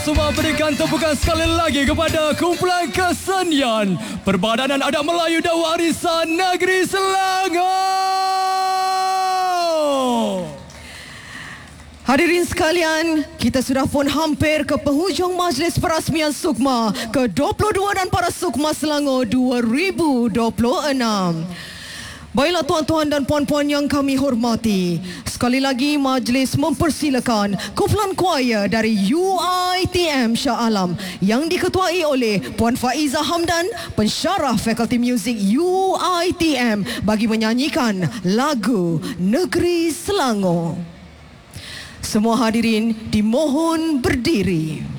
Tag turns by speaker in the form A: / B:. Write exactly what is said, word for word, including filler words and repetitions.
A: Semua berikan tepukan sekali lagi kepada kumpulan kesenian Perbadanan Adat Melayu dan Warisan Negeri Selangor.
B: Hadirin sekalian, kita sudah pun hampir ke penghujung majlis perasmian Sukma ke dua puluh dua dan Para Sukma Selangor dua ribu dua puluh enam. Baiklah tuan-tuan dan puan-puan yang kami hormati, sekali lagi majlis mempersilakan kumpulan choir dari U I T M Shah Alam yang diketuai oleh Puan Faiza Hamdan, pensyarah Fakulti Muzik U I T M bagi menyanyikan lagu Negeri Selangor. Semua hadirin dimohon berdiri.